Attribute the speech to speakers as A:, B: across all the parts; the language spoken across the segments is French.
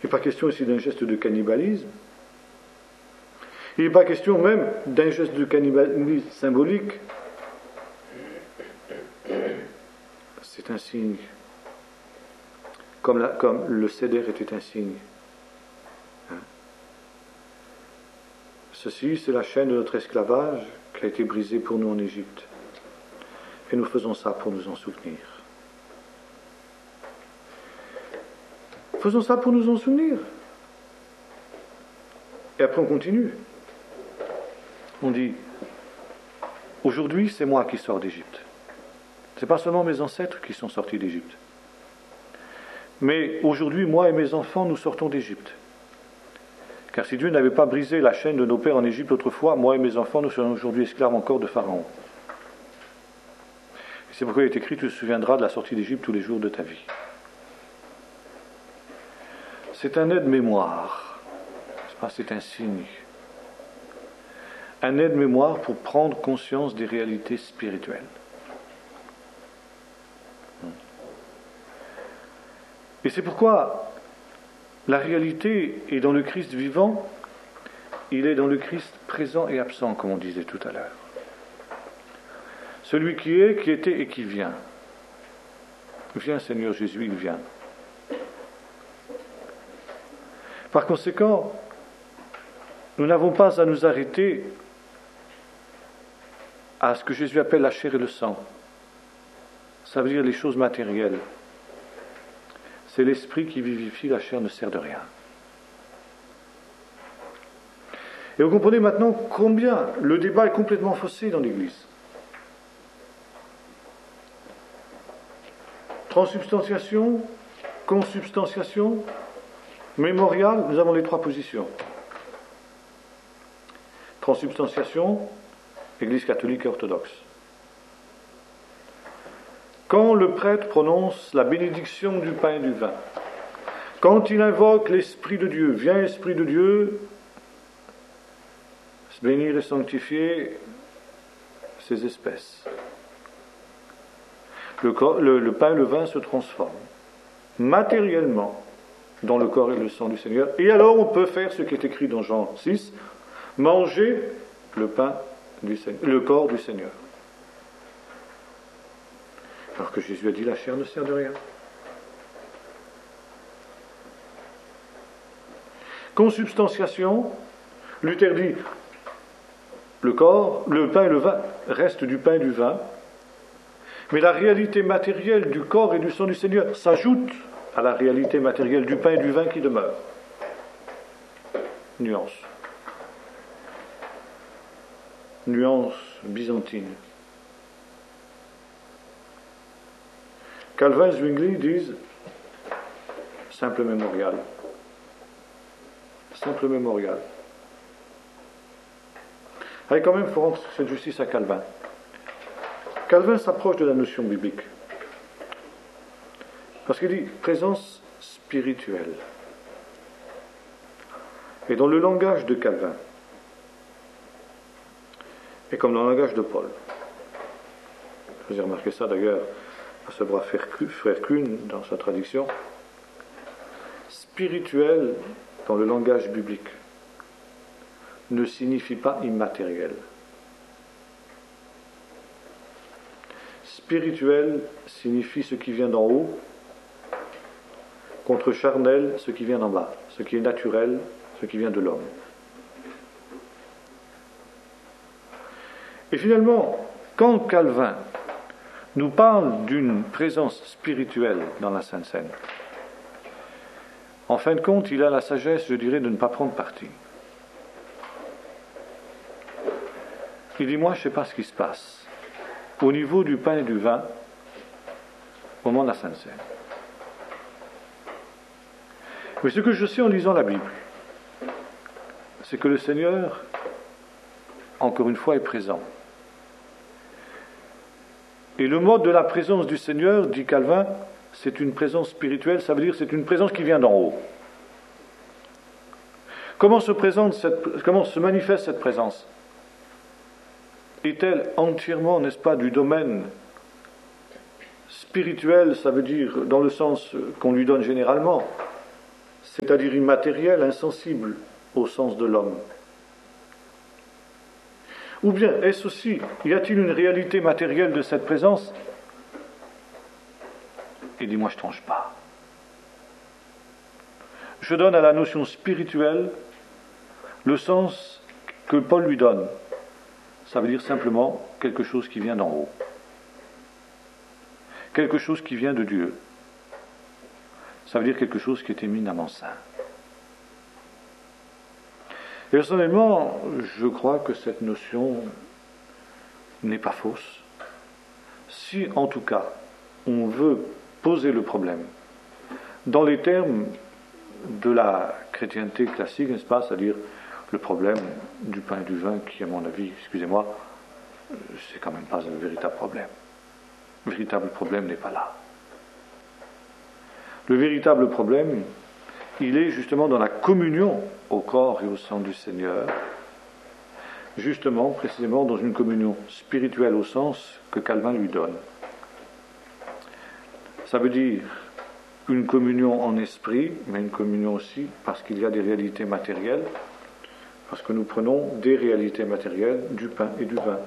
A: Il n'est pas question ici d'un geste de cannibalisme. Il n'est pas question même d'un geste de cannibalisme symbolique. C'est un signe. Comme le céder était un signe. Ceci, c'est la chaîne de notre esclavage qui a été brisée pour nous en Égypte. Et nous faisons ça pour nous en souvenir. Faisons ça pour nous en souvenir. Et après on continue. On dit, aujourd'hui c'est moi qui sors d'Égypte. Ce n'est pas seulement mes ancêtres qui sont sortis d'Égypte. Mais aujourd'hui, moi et mes enfants, nous sortons d'Égypte. Car si Dieu n'avait pas brisé la chaîne de nos pères en Égypte autrefois, moi et mes enfants, nous serions aujourd'hui esclaves encore de Pharaon. Et c'est pourquoi il est écrit, tu te souviendras de la sortie d'Égypte tous les jours de ta vie. C'est un aide-mémoire, c'est un signe. Un aide-mémoire pour prendre conscience des réalités spirituelles. Et c'est pourquoi la réalité est dans le Christ vivant, il est dans le Christ présent et absent, comme on disait tout à l'heure. Celui qui est, qui était et qui vient. Viens Seigneur Jésus, il vient. Par conséquent, nous n'avons pas à nous arrêter à ce que Jésus appelle la chair et le sang. Ça veut dire les choses matérielles. C'est l'esprit qui vivifie, la chair ne sert de rien. Et vous comprenez maintenant combien le débat est complètement faussé dans l'Église. Transsubstantiation, consubstantiation, mémorial, nous avons les trois positions. Transsubstantiation, Église catholique et orthodoxe. Quand le prêtre prononce la bénédiction du pain et du vin, quand il invoque l'Esprit de Dieu, viens Esprit de Dieu, bénir et sanctifier ces espèces. Le pain et le vin se transforment matériellement dans le corps et le sang du Seigneur. Et alors on peut faire ce qui est écrit dans Jean 6, manger le pain du Seigneur, le corps du Seigneur. Alors que Jésus a dit la chair ne sert de rien. Consubstantiation, Luther dit le corps, le pain et le vin restent du pain et du vin, mais la réalité matérielle du corps et du sang du Seigneur s'ajoute à la réalité matérielle du pain et du vin qui demeure. Nuance. Nuance byzantine. Calvin et Zwingli disent simple mémorial. Simple mémorial. Allez, quand même, il faut rendre cette justice à Calvin. Calvin s'approche de la notion biblique. Parce qu'il dit présence spirituelle. Et dans le langage de Calvin, et comme dans le langage de Paul, vous avez remarqué ça d'ailleurs à ce brave frère Kuhn dans sa traduction, spirituel dans le langage biblique ne signifie pas immatériel. Spirituel signifie ce qui vient d'en haut, contre charnel, ce qui vient d'en bas, ce qui est naturel, ce qui vient de l'homme. Et finalement, quand Calvin nous parle d'une présence spirituelle dans la Sainte Seine, en fin de compte, il a la sagesse, je dirais, de ne pas prendre parti. Il dit, moi, je ne sais pas ce qui se passe au niveau du pain et du vin au moment de la Sainte Seine. Mais ce que je sais en lisant la Bible, c'est que le Seigneur, encore une fois, est présent. Et le mode de la présence du Seigneur, dit Calvin, c'est une présence spirituelle, ça veut dire c'est une présence qui vient d'en haut. Comment se manifeste cette présence? Est-elle entièrement, n'est-ce pas, du domaine spirituel, ça veut dire dans le sens qu'on lui donne généralement, c'est-à-dire immatériel, insensible au sens de l'homme? Ou bien, est-ce aussi, y a-t-il une réalité matérielle de cette présence? Et dis-moi, je ne tranche pas. Je donne à la notion spirituelle le sens que Paul lui donne. Ça veut dire simplement quelque chose qui vient d'en haut. Quelque chose qui vient de Dieu. Ça veut dire quelque chose qui est éminemment saint. Et personnellement, je crois que cette notion n'est pas fausse. Si, en tout cas, on veut poser le problème dans les termes de la chrétienté classique, n'est-ce pas, c'est-à-dire le problème du pain et du vin qui, à mon avis, excusez-moi, c'est quand même pas un véritable problème. Le véritable problème n'est pas là. Le véritable problème, il est justement dans la communion au corps et au sang du Seigneur, justement, précisément dans une communion spirituelle au sens que Calvin lui donne. Ça veut dire une communion en esprit, mais une communion aussi parce qu'il y a des réalités matérielles, parce que nous prenons des réalités matérielles du pain et du vin,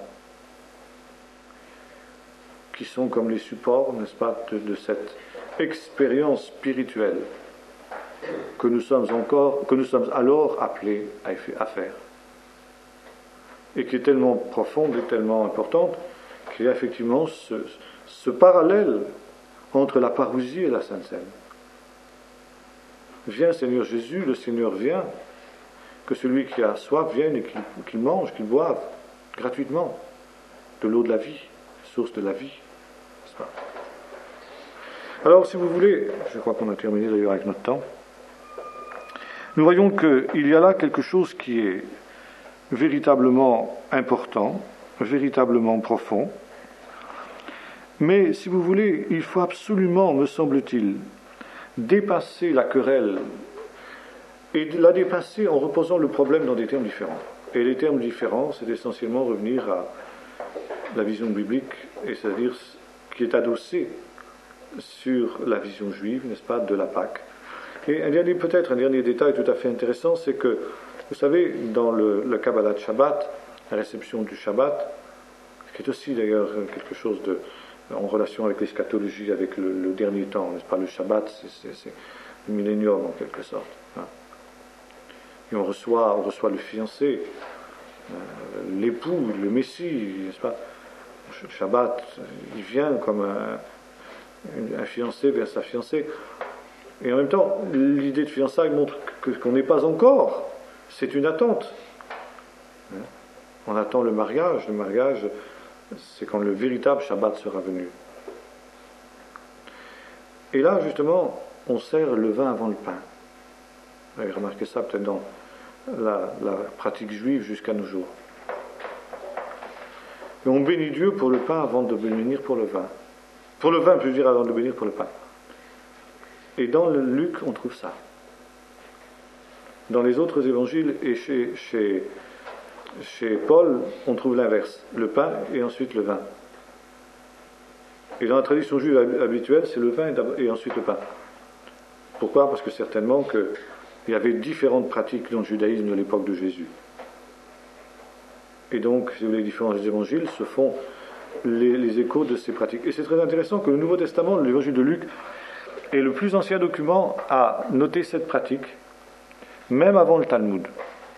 A: qui sont comme les supports, n'est-ce pas, de cette expérience spirituelle que nous sommes alors appelés à faire, et qui est tellement profonde et tellement importante qu'il y a effectivement ce parallèle entre la parousie et la Sainte Seine. Viens Seigneur Jésus, le Seigneur vient, que celui qui a soif vienne et qu'il mange, qu'il boive gratuitement de l'eau de la vie, source de la vie. N'est-ce pas? Alors, si vous voulez, je crois qu'on a terminé d'ailleurs avec notre temps, nous voyons qu'il y a là quelque chose qui est véritablement important, véritablement profond, mais si vous voulez, il faut absolument, me semble-t-il, dépasser la querelle et la dépasser en reposant le problème dans des termes différents. Et les termes différents, c'est essentiellement revenir à la vision biblique, et c'est-à-dire qui est adossée sur la vision juive, n'est-ce pas, de la Pâque. Et un dernier détail tout à fait intéressant, c'est que, vous savez, dans le Kabbalah de Shabbat, la réception du Shabbat, qui est aussi d'ailleurs quelque chose en relation avec l'eschatologie, avec le dernier temps, n'est-ce pas, le Shabbat, c'est le millénium en quelque sorte. Hein. Et on reçoit le fiancé, l'époux, le Messie, n'est-ce pas. Le Shabbat, il vient comme un fiancé vers sa fiancée. Et en même temps, l'idée de fiançailles montre qu'on n'est pas encore. C'est une attente. On attend le mariage. Le mariage, c'est quand le véritable Shabbat sera venu. Et là, justement, on sert le vin avant le pain. Vous avez remarqué ça peut-être dans la pratique juive jusqu'à nos jours. Et on bénit Dieu pour le pain avant de bénir pour le vin. Pour le vin, je veux dire, avant de bénir pour le pain. Et dans le Luc, on trouve ça. Dans les autres évangiles et chez Paul, on trouve l'inverse. Le pain et ensuite le vin. Et dans la tradition juive habituelle, c'est le vin et ensuite le pain. Pourquoi? Parce que certainement qu'il y avait différentes pratiques dans le judaïsme de l'époque de Jésus. Et donc, si vous voulez, les différents évangiles se font les échos de ces pratiques. Et c'est très intéressant que le Nouveau Testament, l'évangile de Luc, est le plus ancien document à noter cette pratique, même avant le Talmud.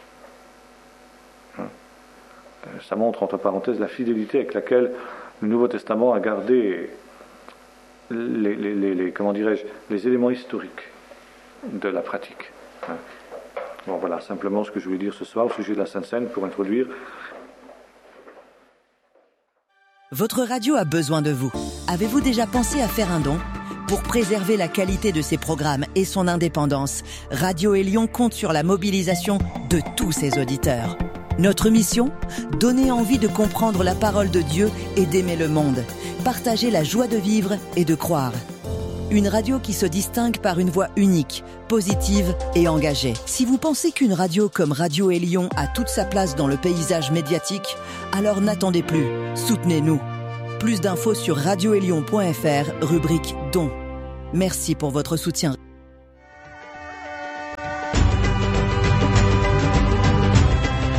A: Ça montre, entre parenthèses, la fidélité avec laquelle le Nouveau Testament a gardé les éléments historiques de la pratique. Bon, voilà, simplement ce que je voulais dire ce soir au sujet de la Sainte Seine pour introduire.
B: Votre radio a besoin de vous. Avez-vous déjà pensé à faire un don ? Pour préserver la qualité de ses programmes et son indépendance, Radio Élion compte sur la mobilisation de tous ses auditeurs. Notre mission ? Donner envie de comprendre la parole de Dieu et d'aimer le monde. Partager la joie de vivre et de croire. Une radio qui se distingue par une voix unique, positive et engagée. Si vous pensez qu'une radio comme Radio Élion a toute sa place dans le paysage médiatique, alors n'attendez plus, soutenez-nous. Plus d'infos sur radioélion.fr, rubrique Dons. Merci pour votre soutien.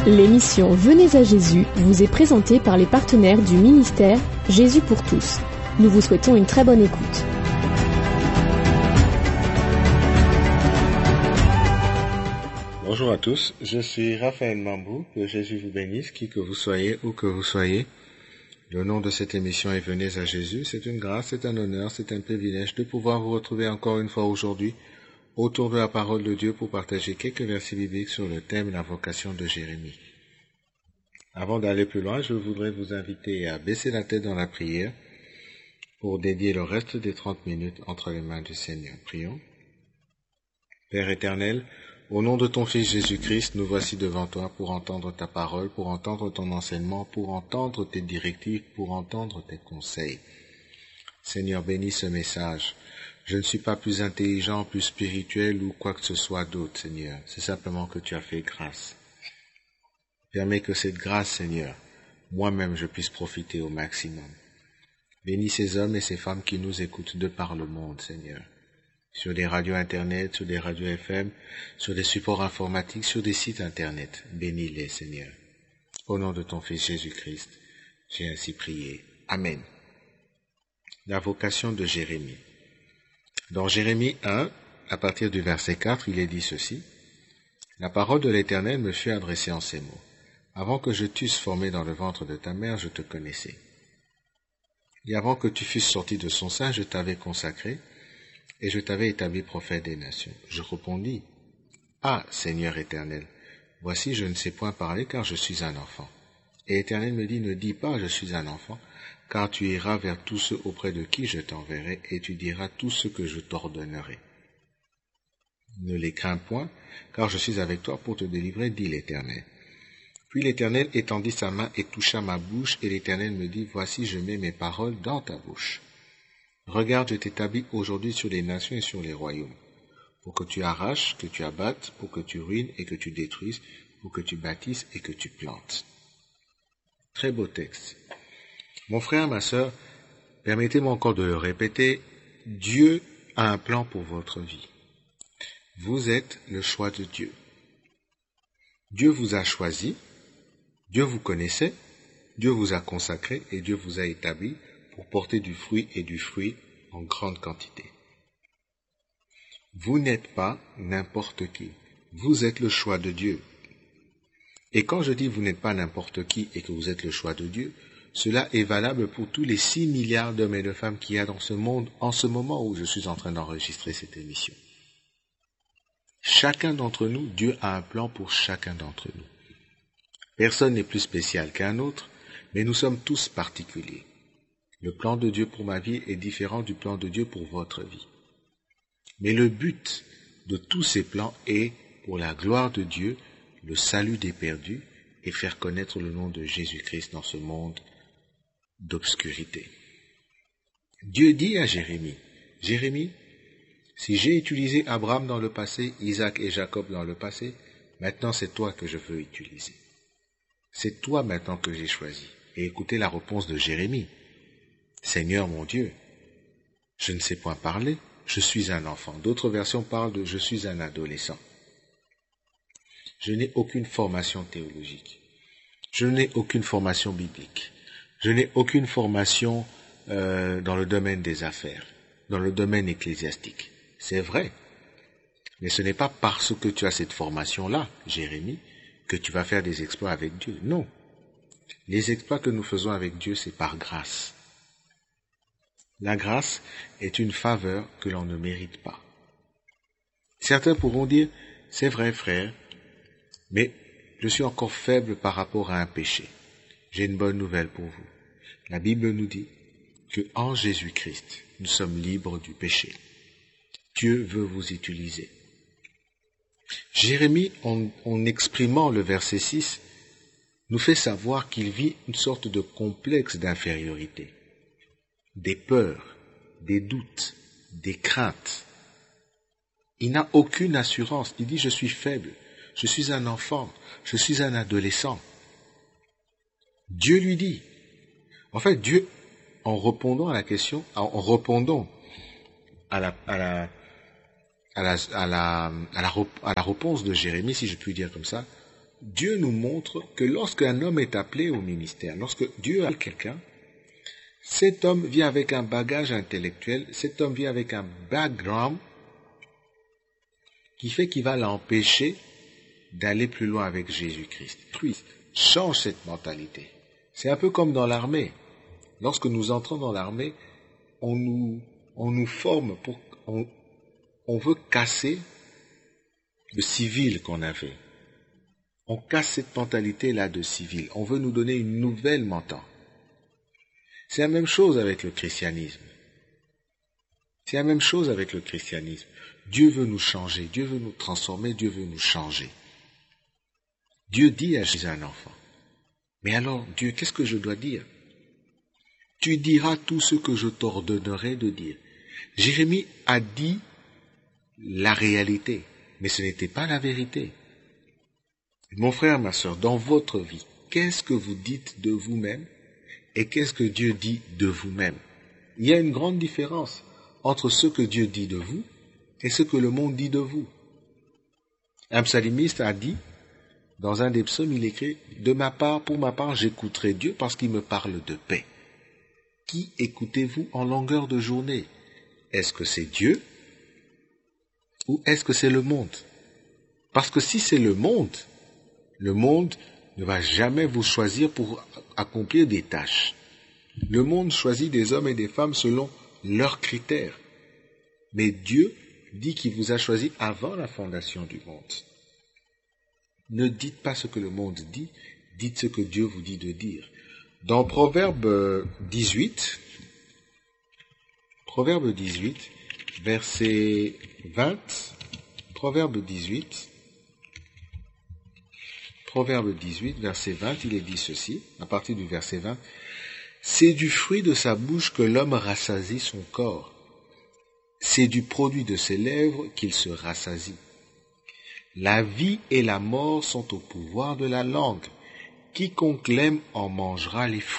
C: L'émission Venez à Jésus vous est présentée par les partenaires du ministère Jésus pour tous. Nous vous souhaitons une très bonne écoute.
D: Bonjour à tous, je suis Raphaël Mambou, que Jésus vous bénisse, qui que vous soyez, où que vous soyez. Le nom de cette émission est Venez à Jésus. C'est une grâce, c'est un honneur, c'est un privilège de pouvoir vous retrouver encore une fois aujourd'hui autour de la parole de Dieu pour partager quelques versets bibliques sur le thème la vocation de Jérémie. Avant d'aller plus loin, je voudrais vous inviter à baisser la tête dans la prière pour dédier le reste des 30 minutes entre les mains du Seigneur. Prions. Père éternel, au nom de ton Fils Jésus-Christ, nous voici devant toi pour entendre ta parole, pour entendre ton enseignement, pour entendre tes directives, pour entendre tes conseils. Seigneur, bénis ce message. Je ne suis pas plus intelligent, plus spirituel ou quoi que ce soit d'autre, Seigneur. C'est simplement que tu as fait grâce. Permets que cette grâce, Seigneur, moi-même je puisse profiter au maximum. Bénis ces hommes et ces femmes qui nous écoutent de par le monde, Seigneur. Sur des radios Internet, sur des radios FM, sur des supports informatiques, sur des sites Internet. Bénis-les, Seigneur. Au nom de ton Fils Jésus-Christ, j'ai ainsi prié. Amen. La vocation de Jérémie. Dans Jérémie 1, à partir du verset 4, il est dit ceci. La parole de l'Éternel me fut adressée en ces mots. Avant que je t'eusse formé dans le ventre de ta mère, je te connaissais. Et avant que tu fusses sorti de son sein, je t'avais consacré, et je t'avais établi prophète des nations. Je répondis, Ah, Seigneur éternel, voici je ne sais point parler car je suis un enfant. Et l'Éternel me dit, ne dis pas je suis un enfant, car tu iras vers tous ceux auprès de qui je t'enverrai, et tu diras tout ce que je t'ordonnerai. Ne les crains point, car je suis avec toi pour te délivrer, dit l'Éternel. Puis l'Éternel étendit sa main et toucha ma bouche, et l'Éternel me dit, voici je mets mes paroles dans ta bouche. Regarde, je t'établis aujourd'hui sur les nations et sur les royaumes, pour que tu arraches, que tu abattes, pour que tu ruines et que tu détruises, pour que tu bâtisses et que tu plantes. Très beau texte. Mon frère, ma sœur, permettez-moi encore de le répéter, Dieu a un plan pour votre vie. Vous êtes le choix de Dieu. Dieu vous a choisi, Dieu vous connaissait, Dieu vous a consacré et Dieu vous a établi pour porter du fruit et du fruit en grande quantité. Vous n'êtes pas n'importe qui. Vous êtes le choix de Dieu. Et quand je dis vous n'êtes pas n'importe qui et que vous êtes le choix de Dieu, cela est valable pour tous les 6 milliards d'hommes et de femmes qu'il y a dans ce monde en ce moment où je suis en train d'enregistrer cette émission. Chacun d'entre nous, Dieu a un plan pour chacun d'entre nous. Personne n'est plus spécial qu'un autre, mais nous sommes tous particuliers. Le plan de Dieu pour ma vie est différent du plan de Dieu pour votre vie. Mais le but de tous ces plans est, pour la gloire de Dieu, le salut des perdus et faire connaître le nom de Jésus-Christ dans ce monde d'obscurité. Dieu dit à Jérémie, « Jérémie, si j'ai utilisé Abraham dans le passé, Isaac et Jacob dans le passé, maintenant c'est toi que je veux utiliser. C'est toi maintenant que j'ai choisi. » Et écoutez la réponse de Jérémie. Seigneur mon Dieu, je ne sais point parler, je suis un enfant. D'autres versions parlent de je suis un adolescent. Je n'ai aucune formation théologique. Je n'ai aucune formation biblique. Je n'ai aucune formation dans le domaine des affaires, dans le domaine ecclésiastique. C'est vrai. Mais ce n'est pas parce que tu as cette formation-là, Jérémie, que tu vas faire des exploits avec Dieu. Non. Les exploits que nous faisons avec Dieu, c'est par grâce. La grâce est une faveur que l'on ne mérite pas. Certains pourront dire, c'est vrai frère, mais je suis encore faible par rapport à un péché. J'ai une bonne nouvelle pour vous. La Bible nous dit que en Jésus-Christ, nous sommes libres du péché. Dieu veut vous utiliser. Jérémie, en exprimant le verset 6, nous fait savoir qu'il vit une sorte de complexe d'infériorité. Des peurs, des doutes, des craintes. Il n'a aucune assurance. Il dit, je suis faible, je suis un enfant, je suis un adolescent. Dieu lui dit, en fait, Dieu, en répondant à la question, en répondant à la réponse de Jérémie, si je puis dire comme ça, Dieu nous montre que lorsqu'un homme est appelé au ministère, lorsque Dieu appelle quelqu'un, cet homme vient avec un bagage intellectuel, cet homme vient avec un background qui fait qu'il va l'empêcher d'aller plus loin avec Jésus-Christ. Christ change cette mentalité. C'est un peu comme dans l'armée. Lorsque nous entrons dans l'armée, on nous forme on veut casser le civil qu'on avait. On casse cette mentalité-là de civil. On veut nous donner une nouvelle mentalité. C'est la même chose avec le christianisme. C'est la même chose avec le christianisme. Dieu veut nous changer, Dieu veut nous transformer, Dieu veut nous changer. Dieu dit à Jésus un enfant. Mais alors, Dieu, qu'est-ce que je dois dire? Tu diras tout ce que je t'ordonnerai de dire. Jérémie a dit la réalité, mais ce n'était pas la vérité. Mon frère, ma sœur, dans votre vie, qu'est-ce que vous dites de vous-même et qu'est-ce que Dieu dit de vous-même? Il y a une grande différence entre ce que Dieu dit de vous et ce que le monde dit de vous. Un psalimiste a dit, dans un des psaumes, il écrit « Pour ma part, j'écouterai Dieu parce qu'il me parle de paix. » Qui écoutez-vous en longueur de journée? Est-ce que c'est Dieu ou est-ce que c'est le monde? Parce que si c'est le monde ne va jamais vous choisir pour accomplir des tâches. Le monde choisit des hommes et des femmes selon leurs critères. Mais Dieu dit qu'il vous a choisi avant la fondation du monde. Ne dites pas ce que le monde dit, dites ce que Dieu vous dit de dire. Dans Proverbe 18, verset 20, Proverbe 18, verset 20, il est dit ceci, à partir du verset 20, « C'est du fruit de sa bouche que l'homme rassasie son corps. C'est du produit de ses lèvres qu'il se rassasie. La vie et la mort sont au pouvoir de la langue. Quiconque l'aime en mangera les fruits. »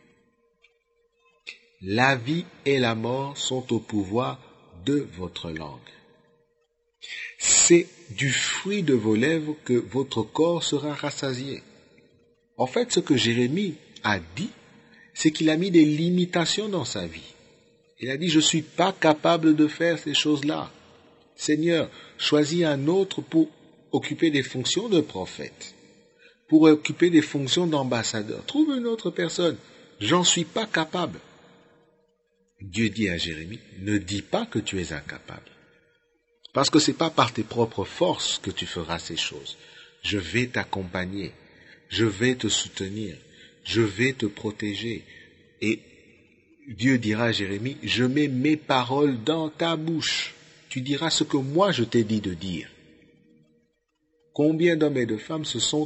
D: La vie et la mort sont au pouvoir de votre langue. C'est du fruit de vos lèvres que votre corps sera rassasié. En fait, ce que Jérémie a dit, c'est qu'il a mis des limitations dans sa vie. Il a dit, je ne suis pas capable de faire ces choses-là. Seigneur, choisis un autre pour occuper des fonctions de prophète, pour occuper des fonctions d'ambassadeur. Trouve une autre personne. J'en suis pas capable. Dieu dit à Jérémie, ne dis pas que tu es incapable. Parce que ce n'est pas par tes propres forces que tu feras ces choses. Je vais t'accompagner, je vais te soutenir, je vais te protéger. Et Dieu dira à Jérémie, je mets mes paroles dans ta bouche. Tu diras ce que moi je t'ai dit de dire. Combien d'hommes et de femmes se sont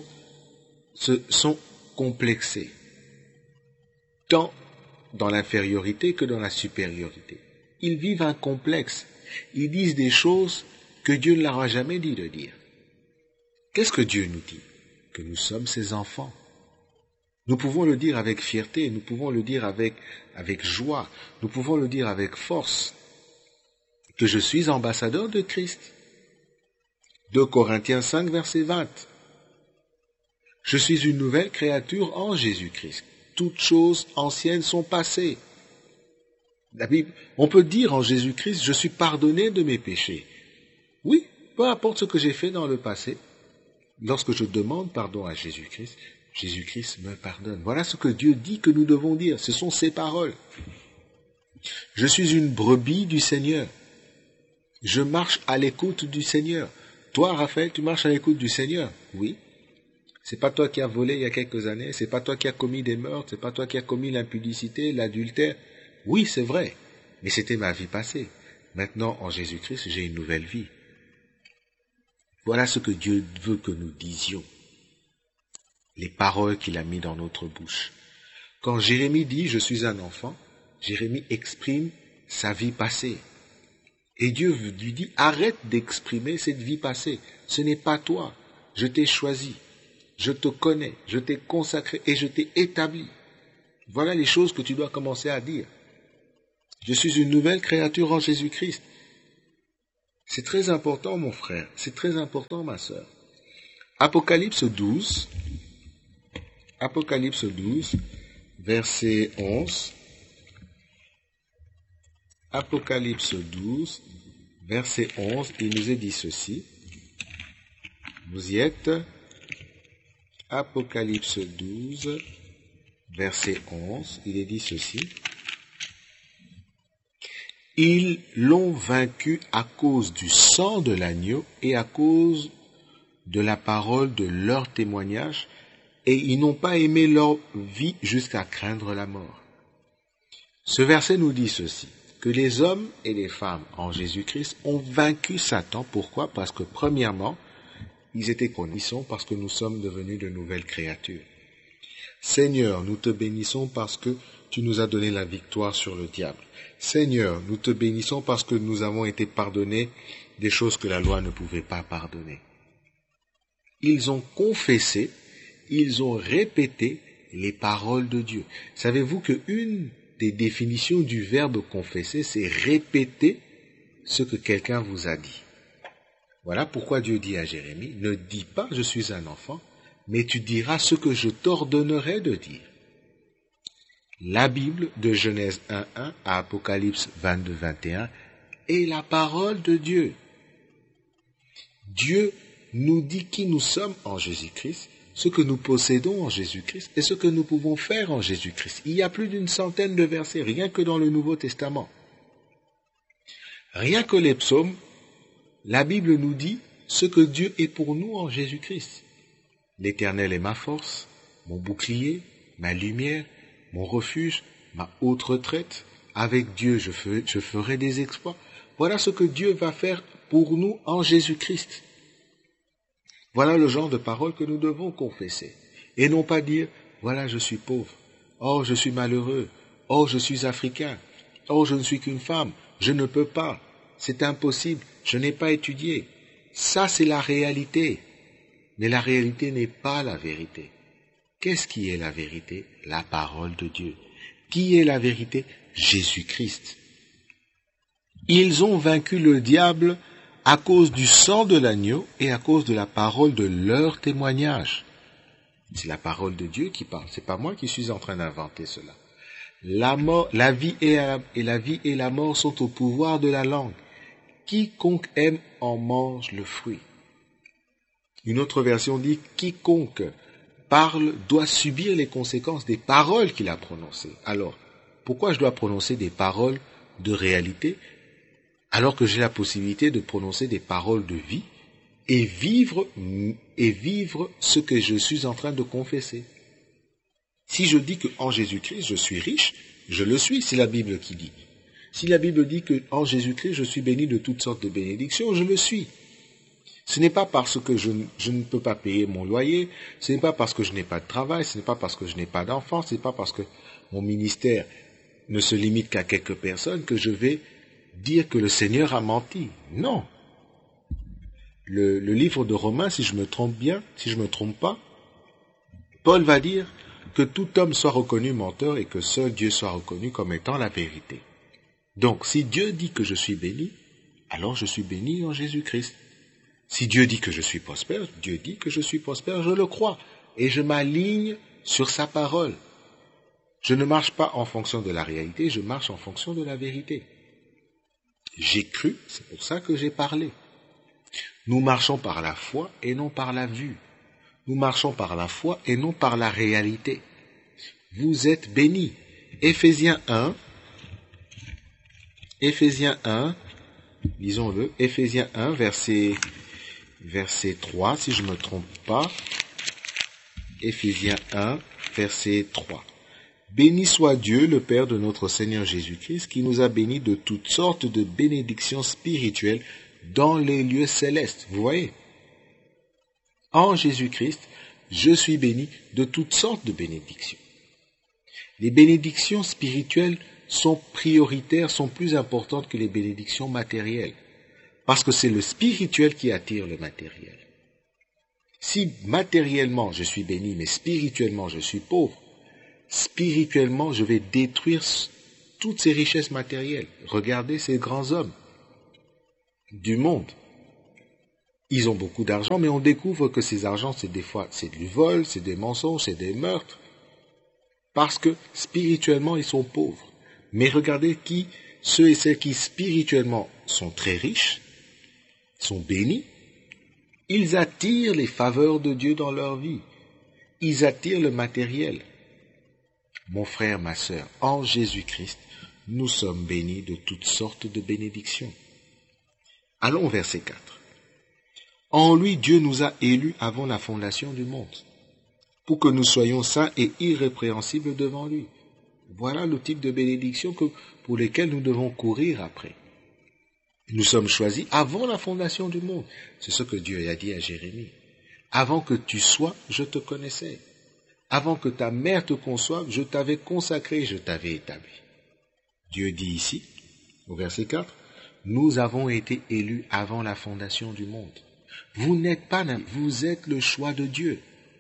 D: complexés, tant dans l'infériorité que dans la supériorité. Ils vivent un complexe. Ils disent des choses que Dieu ne leur a jamais dit de dire. Qu'est-ce que Dieu nous dit? Que nous sommes ses enfants. Nous pouvons le dire avec fierté, nous pouvons le dire avec joie, nous pouvons le dire avec force, que je suis ambassadeur de Christ. 2 Corinthiens 5, verset 20. Je suis une nouvelle créature en Jésus-Christ. Toutes choses anciennes sont passées. La Bible, on peut dire en Jésus-Christ, je suis pardonné de mes péchés. Oui, peu importe ce que j'ai fait dans le passé, lorsque je demande pardon à Jésus-Christ, Jésus-Christ me pardonne. Voilà ce que Dieu dit que nous devons dire. Ce sont ses paroles. Je suis une brebis du Seigneur. Je marche à l'écoute du Seigneur. Toi, Raphaël, tu marches à l'écoute du Seigneur? Oui. C'est pas toi qui as volé il y a quelques années, c'est pas toi qui as commis des meurtres, c'est pas toi qui as commis l'impudicité, l'adultère. Oui, c'est vrai, mais c'était ma vie passée. Maintenant, en Jésus-Christ, j'ai une nouvelle vie. Voilà ce que Dieu veut que nous disions. Les paroles qu'il a mis dans notre bouche. Quand Jérémie dit « je suis un enfant », Jérémie exprime sa vie passée. Et Dieu lui dit « arrête d'exprimer cette vie passée. Ce n'est pas toi. Je t'ai choisi. Je te connais. Je t'ai consacré et je t'ai établi. » Voilà les choses que tu dois commencer à dire. Je suis une nouvelle créature en Jésus-Christ. C'est très important, mon frère. C'est très important, ma sœur. Apocalypse 12, verset 11. Apocalypse 12, verset 11, il nous est dit ceci. Vous y êtes. Apocalypse 12, verset 11, il est dit ceci. Ils l'ont vaincu à cause du sang de l'agneau et à cause de la parole de leur témoignage, et ils n'ont pas aimé leur vie jusqu'à craindre la mort. Ce verset nous dit ceci, que les hommes et les femmes en Jésus-Christ ont vaincu Satan. Pourquoi? Parce que premièrement, ils étaient connaissants parce que nous sommes devenus de nouvelles créatures. Seigneur, nous te bénissons parce que tu nous as donné la victoire sur le diable. Seigneur, nous te bénissons parce que nous avons été pardonnés des choses que la loi ne pouvait pas pardonner. Ils ont confessé, ils ont répété les paroles de Dieu. Savez-vous qu'une des définitions du verbe confesser, c'est répéter ce que quelqu'un vous a dit. Voilà pourquoi Dieu dit à Jérémie, ne dis pas je suis un enfant, mais tu diras ce que je t'ordonnerai de dire. La Bible de Genèse 1.1 à Apocalypse 22.21 est la parole de Dieu. Dieu nous dit qui nous sommes en Jésus-Christ, ce que nous possédons en Jésus-Christ et ce que nous pouvons faire en Jésus-Christ. Il y a plus d'une centaine de versets, rien que dans le Nouveau Testament. Rien que les psaumes, la Bible nous dit ce que Dieu est pour nous en Jésus-Christ. L'Éternel est ma force, mon bouclier, ma lumière, mon refuge, ma haute retraite. Avec Dieu, je ferai des exploits. Voilà ce que Dieu va faire pour nous en Jésus-Christ. Voilà le genre de paroles que nous devons confesser. Et non pas dire, voilà, je suis pauvre. Oh, je suis malheureux. Oh, je suis africain. Oh, je ne suis qu'une femme. Je ne peux pas. C'est impossible. Je n'ai pas étudié. Ça, c'est la réalité. Mais la réalité n'est pas la vérité. Qu'est-ce qui est la vérité? La parole de Dieu. Qui est la vérité? Jésus-Christ. Ils ont vaincu le diable à cause du sang de l'agneau et à cause de la parole de leur témoignage. C'est la parole de Dieu qui parle. C'est pas moi qui suis en train d'inventer cela. La vie et la mort sont au pouvoir de la langue. Quiconque aime en mange le fruit. Une autre version dit quiconque parle doit subir les conséquences des paroles qu'il a prononcées. Alors, pourquoi je dois prononcer des paroles de réalité alors que j'ai la possibilité de prononcer des paroles de vie et vivre ce que je suis en train de confesser? Si je dis qu'en Jésus-Christ je suis riche, je le suis, c'est la Bible qui dit. Si la Bible dit qu'en Jésus-Christ je suis béni de toutes sortes de bénédictions, je le suis. Ce n'est pas parce que je ne peux pas payer mon loyer, ce n'est pas parce que je n'ai pas de travail, ce n'est pas parce que je n'ai pas d'enfants, ce n'est pas parce que mon ministère ne se limite qu'à quelques personnes que je vais dire que le Seigneur a menti. Non. Le livre de Romains, si je me trompe pas, Paul va dire que tout homme soit reconnu menteur et que seul Dieu soit reconnu comme étant la vérité. Donc, si Dieu dit que je suis béni, alors je suis béni en Jésus-Christ. Si Dieu dit que je suis prospère, Dieu dit que je suis prospère, je le crois. Et je m'aligne sur sa parole. Je ne marche pas en fonction de la réalité, je marche en fonction de la vérité. J'ai cru, c'est pour ça que j'ai parlé. Nous marchons par la foi et non par la vue. Nous marchons par la foi et non par la réalité. Vous êtes bénis. Éphésiens 1, lisons-le, Éphésiens 1, verset 3, si je ne me trompe pas. Éphésiens 1, verset 3. Béni soit Dieu, le Père de notre Seigneur Jésus-Christ, qui nous a bénis de toutes sortes de bénédictions spirituelles dans les lieux célestes. Vous voyez? En Jésus-Christ, je suis béni de toutes sortes de bénédictions. Les bénédictions spirituelles sont prioritaires, sont plus importantes que les bénédictions matérielles. Parce que c'est le spirituel qui attire le matériel. Si matériellement je suis béni, mais spirituellement je suis pauvre, spirituellement je vais détruire toutes ces richesses matérielles. Regardez ces grands hommes du monde. Ils ont beaucoup d'argent, mais on découvre que ces argents, c'est des fois, c'est du vol, c'est des mensonges, c'est des meurtres. Parce que spirituellement, ils sont pauvres. Mais regardez ceux et celles qui spirituellement sont très riches, sont bénis, ils attirent les faveurs de Dieu dans leur vie. Ils attirent le matériel. Mon frère, ma sœur, en Jésus-Christ, nous sommes bénis de toutes sortes de bénédictions. Allons au verset 4. En lui, Dieu nous a élus avant la fondation du monde, pour que nous soyons saints et irrépréhensibles devant lui. Voilà le type de bénédiction pour lesquelles nous devons courir après. Nous sommes choisis avant la fondation du monde. C'est ce que Dieu a dit à Jérémie. Avant que tu sois, je te connaissais. Avant que ta mère te conçoive, je t'avais consacré, je t'avais établi. Dieu dit ici, au verset 4, nous avons été élus avant la fondation du monde. Vous n'êtes pas, vous êtes le choix de Dieu.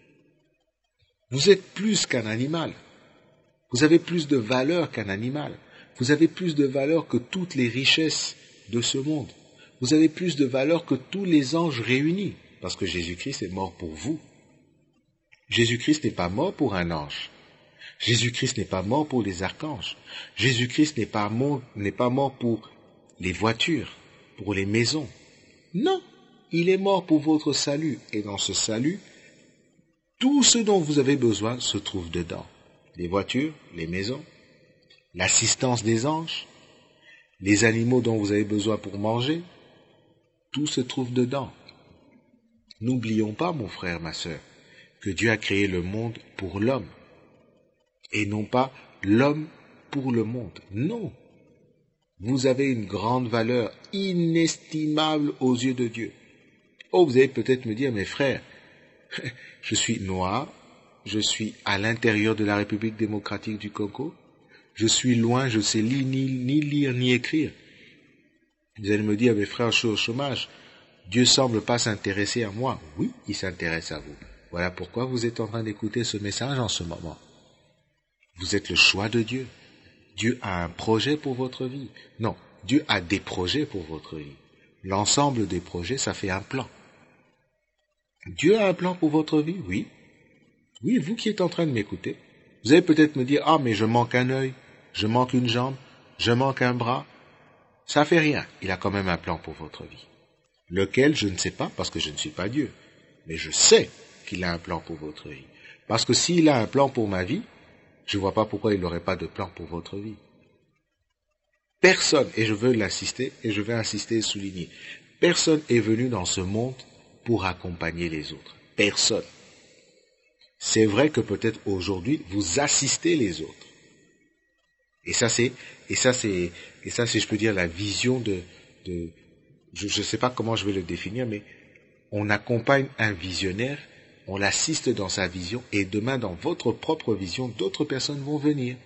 D: Vous êtes plus qu'un animal. Vous avez plus de valeur qu'un animal. Vous avez plus de valeur que toutes les richesses de ce monde. Vous avez plus de valeur que tous les anges réunis, parce que Jésus-Christ est mort pour vous. Jésus-Christ n'est pas mort pour un ange. Jésus-Christ n'est pas mort pour les archanges. Jésus-Christ n'est pas mort pour les voitures, pour les maisons. Non, il est mort pour votre salut. Et dans ce salut, tout ce dont vous avez besoin se trouve dedans. Les voitures, les maisons, l'assistance des anges, les animaux dont vous avez besoin pour manger, tout se trouve dedans. N'oublions pas, mon frère, ma sœur, que Dieu a créé le monde pour l'homme, et non pas l'homme pour le monde. Non. Vous avez une grande valeur, inestimable aux yeux de Dieu. Oh, vous allez peut-être me dire, mes frères, je suis noir, je suis à l'intérieur de la République démocratique du Congo, je suis loin, je ne sais ni lire ni écrire. Vous allez me dire, mes frères, je suis au chômage, Dieu ne semble pas s'intéresser à moi. Oui, il s'intéresse à vous. Voilà pourquoi vous êtes en train d'écouter ce message en ce moment. Vous êtes le choix de Dieu. Dieu a un projet pour votre vie. Non, Dieu a des projets pour votre vie. L'ensemble des projets, ça fait un plan. Dieu a un plan pour votre vie, oui. Oui, vous qui êtes en train de m'écouter. Vous allez peut-être me dire, ah, mais je manque un œil, je manque une jambe, je manque un bras. Ça fait rien. Il a quand même un plan pour votre vie. Lequel, je ne sais pas, parce que je ne suis pas Dieu. Mais je sais qu'il a un plan pour votre vie. Parce que s'il a un plan pour ma vie, je ne vois pas pourquoi il n'aurait pas de plan pour votre vie. Personne, et je veux l'insister, et je vais insister et souligner, personne est venu dans ce monde pour accompagner les autres. Personne. C'est vrai que peut-être aujourd'hui, vous assistez les autres. Et ça c'est, je peux dire, la vision je ne sais pas comment je vais le définir, mais on accompagne un visionnaire, on l'assiste dans sa vision, et demain, dans votre propre vision, d'autres personnes vont venir.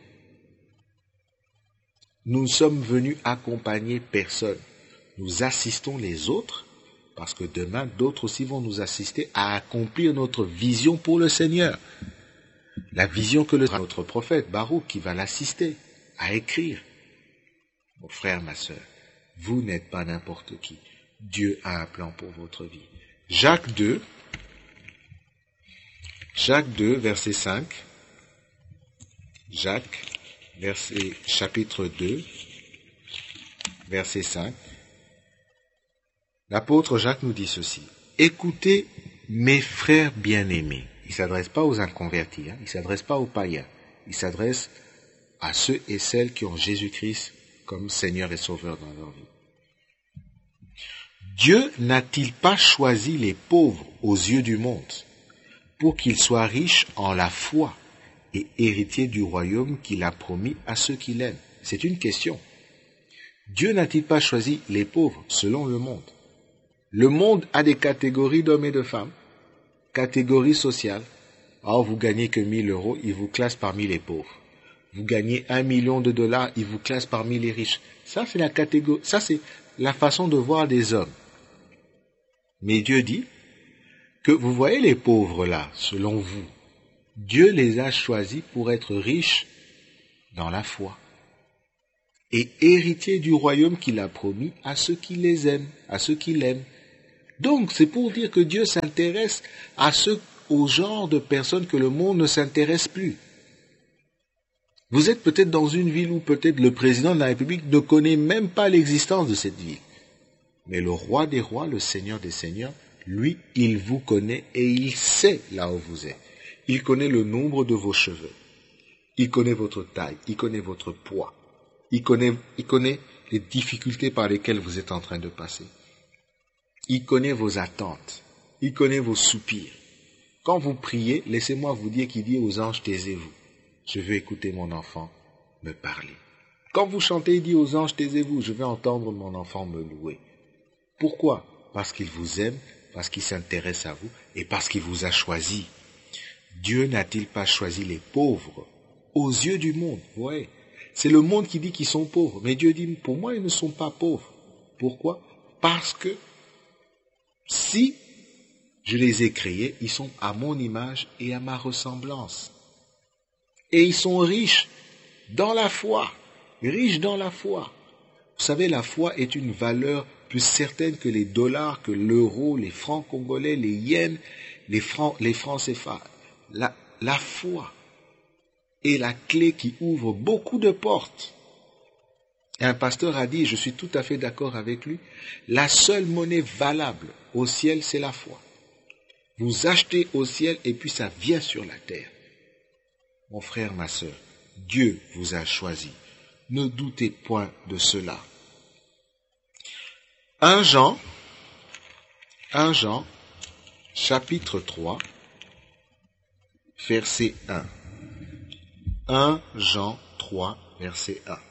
D: Nous sommes venus accompagner personne. Nous assistons les autres, parce que demain, d'autres aussi vont nous assister à accomplir notre vision pour le Seigneur. La vision que notre prophète Baruch qui va l'assister à écrire. Mon frère, ma sœur, vous n'êtes pas n'importe qui. Dieu a un plan pour votre vie. Jacques 2, verset 5. Jacques, chapitre 2, verset 5. L'apôtre Jacques nous dit ceci. Écoutez, mes frères bien-aimés. Il ne s'adresse pas aux inconvertis, il ne s'adresse pas aux païens. Il s'adresse à ceux et celles qui ont Jésus-Christ comme Seigneur et Sauveur dans leur vie. Dieu n'a-t-il pas choisi les pauvres aux yeux du monde pour qu'ils soient riches en la foi et héritiers du royaume qu'il a promis à ceux qui l'aiment? C'est une question. Dieu n'a-t-il pas choisi les pauvres selon le monde? Le monde a des catégories d'hommes et de femmes, catégories sociales. Or, vous gagnez que 1 000 euros, il vous classe parmi les pauvres. Vous gagnez 1 million de dollars, il vous classe parmi les riches. Ça, c'est la catégorie, ça, c'est la façon de voir des hommes. Mais Dieu dit que vous voyez les pauvres là, selon vous, Dieu les a choisis pour être riches dans la foi et héritiers du royaume qu'il a promis à ceux qui les aiment, à ceux qui l'aiment. Donc, c'est pour dire que Dieu s'intéresse au genre de personnes que le monde ne s'intéresse plus. Vous êtes peut-être dans une ville où peut-être le président de la République ne connaît même pas l'existence de cette ville. Mais le roi des rois, le seigneur des seigneurs, lui, il vous connaît et il sait là où vous êtes. Il connaît le nombre de vos cheveux. Il connaît votre taille. Il connaît votre poids. Il connaît les difficultés par lesquelles vous êtes en train de passer. Il connaît vos attentes. Il connaît vos soupirs. Quand vous priez, laissez-moi vous dire qu'il dit aux anges, taisez-vous. Je veux écouter mon enfant me parler. Quand vous chantez, il dit aux anges, taisez-vous. Je veux entendre mon enfant me louer. Pourquoi? Parce qu'il vous aime, parce qu'il s'intéresse à vous et parce qu'il vous a choisi. Dieu n'a-t-il pas choisi les pauvres aux yeux du monde? Ouais. C'est le monde qui dit qu'ils sont pauvres. Mais Dieu dit, pour moi, ils ne sont pas pauvres. Pourquoi? Parce que si je les ai créés, ils sont à mon image et à ma ressemblance. Et ils sont riches dans la foi. Riches dans la foi. Vous savez, la foi est une valeur plus certaine que les dollars, que l'euro, les francs congolais, les yens, les francs CFA. La foi est la clé qui ouvre beaucoup de portes. Et un pasteur a dit, je suis tout à fait d'accord avec lui, la seule monnaie valable au ciel, c'est la foi. Vous achetez au ciel et puis ça vient sur la terre. Mon frère, ma sœur, Dieu vous a choisi. Ne doutez point de cela. 1 Jean, chapitre 3, verset 1. 1 Jean 3, verset 1.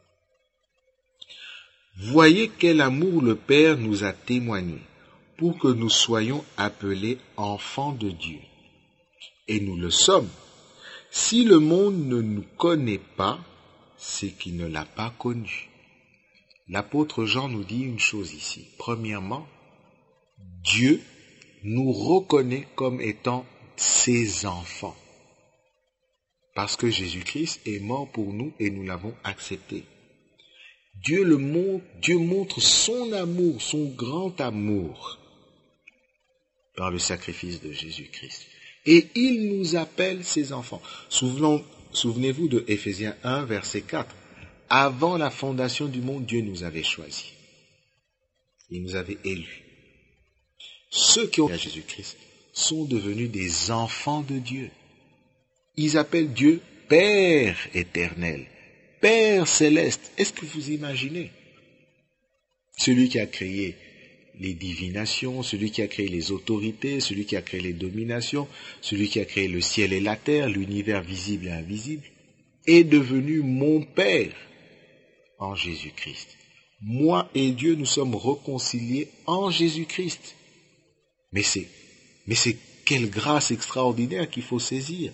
D: Voyez quel amour le Père nous a témoigné, pour que nous soyons appelés enfants de Dieu. Et nous le sommes. Si le monde ne nous connaît pas, c'est qu'il ne l'a pas connu. L'apôtre Jean nous dit une chose ici. Premièrement, Dieu nous reconnaît comme étant ses enfants. Parce que Jésus-Christ est mort pour nous et nous l'avons accepté. Dieu montre son amour, son grand amour, par le sacrifice de Jésus-Christ. Et il nous appelle ses enfants. Souvenez-vous de Éphésiens 1, verset 4. Avant la fondation du monde, Dieu nous avait choisis. Il nous avait élus. Ceux qui ont cru à Jésus-Christ sont devenus des enfants de Dieu. Ils appellent Dieu Père éternel, Père céleste. Est-ce que vous imaginez? Celui qui a créé les divinations, celui qui a créé les autorités, celui qui a créé les dominations, celui qui a créé le ciel et la terre, l'univers visible et invisible, est devenu mon Père en Jésus-Christ. Moi et Dieu, nous sommes réconciliés en Jésus-Christ. Mais c'est quelle grâce extraordinaire qu'il faut saisir.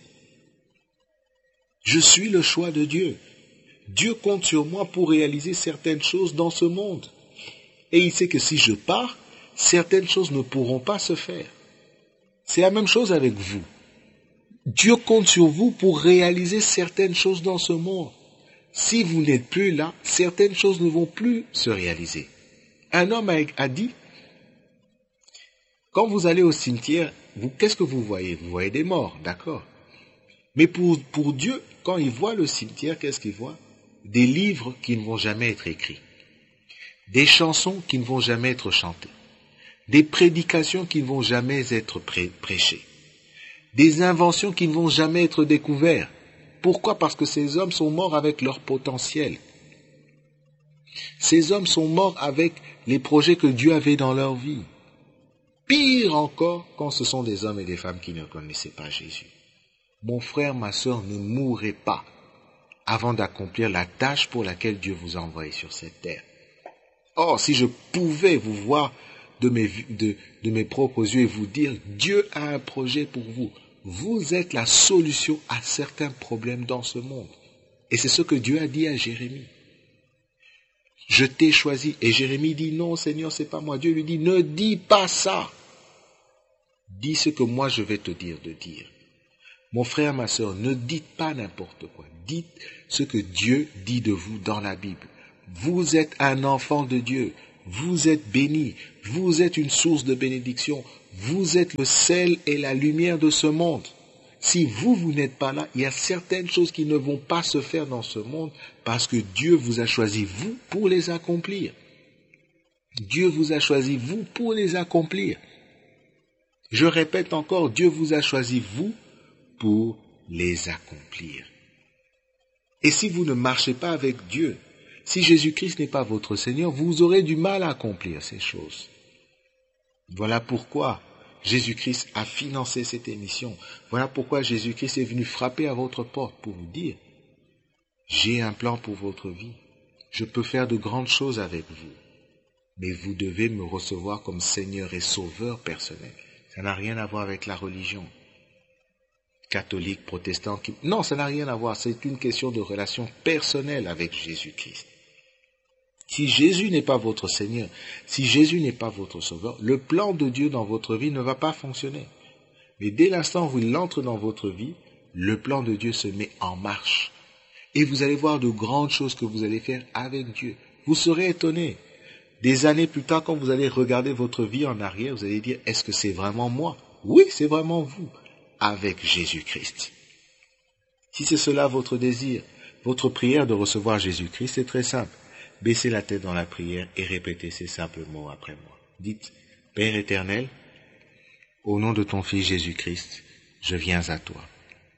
D: Je suis le choix de Dieu. Dieu compte sur moi pour réaliser certaines choses dans ce monde. Et il sait que si je pars, certaines choses ne pourront pas se faire. C'est la même chose avec vous. Dieu compte sur vous pour réaliser certaines choses dans ce monde. Si vous n'êtes plus là, certaines choses ne vont plus se réaliser. Un homme a dit, quand vous allez au cimetière, qu'est-ce que vous voyez? Vous voyez des morts, d'accord. Mais pour Dieu, quand il voit le cimetière, qu'est-ce qu'il voit? Des livres qui ne vont jamais être écrits. Des chansons qui ne vont jamais être chantées, des prédications qui ne vont jamais être prêchées, des inventions qui ne vont jamais être découvertes. Pourquoi? Parce que ces hommes sont morts avec leur potentiel. Ces hommes sont morts avec les projets que Dieu avait dans leur vie. Pire encore quand ce sont des hommes et des femmes qui ne connaissaient pas Jésus. Mon frère, ma sœur, ne mourrez pas avant d'accomplir la tâche pour laquelle Dieu vous a envoyé sur cette terre. Or, si je pouvais vous voir de mes propres yeux et vous dire, Dieu a un projet pour vous. Vous êtes la solution à certains problèmes dans ce monde. Et c'est ce que Dieu a dit à Jérémie. Je t'ai choisi. Et Jérémie dit, non Seigneur, c'est pas moi. Dieu lui dit, ne dis pas ça. Dis ce que moi je vais te dire de dire. Mon frère, ma sœur, ne dites pas n'importe quoi. Dites ce que Dieu dit de vous dans la Bible. Vous êtes un enfant de Dieu. Vous êtes bénis. Vous êtes une source de bénédiction. Vous êtes le sel et la lumière de ce monde. Si vous n'êtes pas là, il y a certaines choses qui ne vont pas se faire dans ce monde parce que Dieu vous a choisi, vous, pour les accomplir. Dieu vous a choisi, vous, pour les accomplir. Je répète encore, Dieu vous a choisi, vous, pour les accomplir. Et si vous ne marchez pas avec Dieu, si Jésus-Christ n'est pas votre Seigneur, vous aurez du mal à accomplir ces choses. Voilà pourquoi Jésus-Christ a financé cette émission. Voilà pourquoi Jésus-Christ est venu frapper à votre porte pour vous dire, j'ai un plan pour votre vie. Je peux faire de grandes choses avec vous. Mais vous devez me recevoir comme Seigneur et Sauveur personnel. Ça n'a rien à voir avec la religion. Catholique, protestant, non, ça n'a rien à voir. C'est une question de relation personnelle avec Jésus-Christ. Si Jésus n'est pas votre Seigneur, si Jésus n'est pas votre Sauveur, le plan de Dieu dans votre vie ne va pas fonctionner. Mais dès l'instant où il entre dans votre vie, le plan de Dieu se met en marche. Et vous allez voir de grandes choses que vous allez faire avec Dieu. Vous serez étonnés. Des années plus tard, quand vous allez regarder votre vie en arrière, vous allez dire, est-ce que c'est vraiment moi? Oui, c'est vraiment vous, avec Jésus-Christ. Si c'est cela votre désir, votre prière de recevoir Jésus-Christ, c'est très simple. Baissez la tête dans la prière et répétez ces simples mots après moi. Dites, Père éternel, au nom de ton Fils Jésus-Christ, je viens à toi.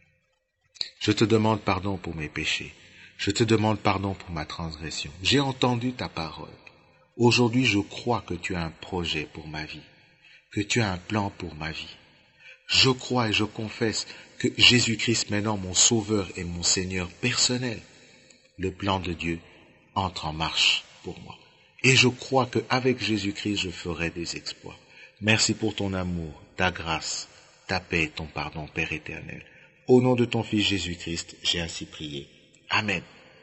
D: Je te demande pardon pour mes péchés. Je te demande pardon pour ma transgression. J'ai entendu ta parole. Aujourd'hui, je crois que tu as un projet pour ma vie, que tu as un plan pour ma vie. Je crois et je confesse que Jésus-Christ, maintenant mon Sauveur et mon Seigneur personnel, le plan de Dieu entre en marche pour moi. Et je crois qu'avec Jésus-Christ, je ferai des exploits. Merci pour ton amour, ta grâce, ta paix et ton pardon, Père éternel. Au nom de ton Fils Jésus-Christ, j'ai ainsi prié. Amen.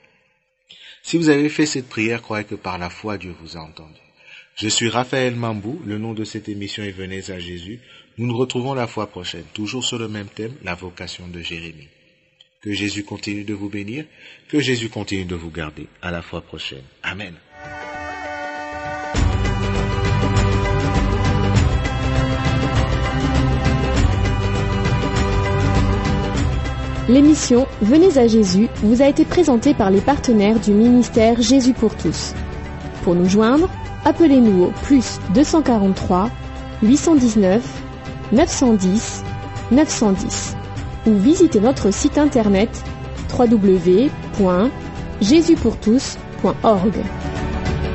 D: Si vous avez fait cette prière, croyez que par la foi, Dieu vous a entendu. Je suis Raphaël Mambou, le nom de cette émission est Venez à Jésus. Nous nous retrouvons la fois prochaine, toujours sur le même thème, la vocation de Jérémie. Que Jésus continue de vous bénir, que Jésus continue de vous garder. À la fois prochaine. Amen.
C: L'émission Venez à Jésus vous a été présentée par les partenaires du ministère Jésus pour tous. Pour nous joindre, appelez-nous au +243 819 910 910 ou visitez notre site internet www.jesuspourtous.org.